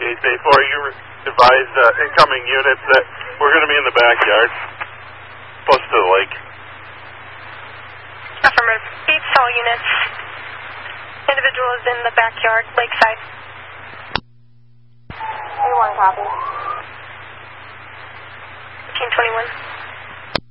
Day 4, you advised incoming units that we're going to be in the backyard, close to the lake. Affirmative. 8 all units. Individual is in the backyard, lakeside. 21 copy. 1521.